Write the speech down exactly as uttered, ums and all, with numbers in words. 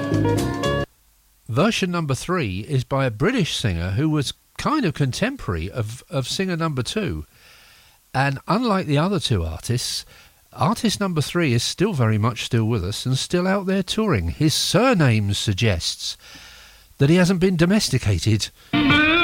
Version number three is by a British singer who was kind of contemporary of, of singer number two. And unlike the other two artists, artist number three is still very much still with us and still out there touring. His surname suggests that he hasn't been domesticated.